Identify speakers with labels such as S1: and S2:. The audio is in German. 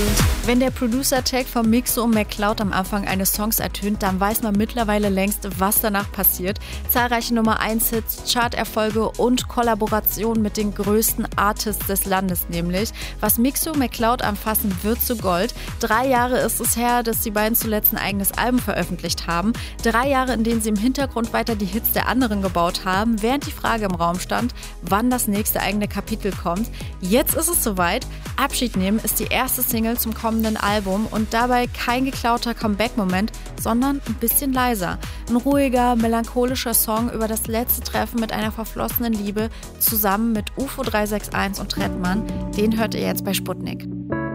S1: Wenn der Producer-Tag von Mixo und McCloud am Anfang eines Songs ertönt, dann weiß man mittlerweile längst, was danach passiert. Zahlreiche Nummer-1-Hits, Charterfolge und Kollaborationen mit den größten Artists des Landes nämlich. Was Mixo und McCloud anfassen, wird zu Gold. 3 Jahre ist es her, dass die beiden zuletzt ein eigenes Album veröffentlicht haben. 3 Jahre, in denen sie im Hintergrund weiter die Hits der anderen gebaut haben, während die Frage im Raum stand, wann das nächste eigene Kapitel kommt. Jetzt ist es soweit. Abschied nehmen ist die erste Single zum kommenden Album und dabei kein geklauter Comeback-Moment, sondern ein bisschen leiser. Ein ruhiger, melancholischer Song über das letzte Treffen mit einer verflossenen Liebe zusammen mit UFO 361 und Trettmann. Den hört ihr jetzt bei Sputnik.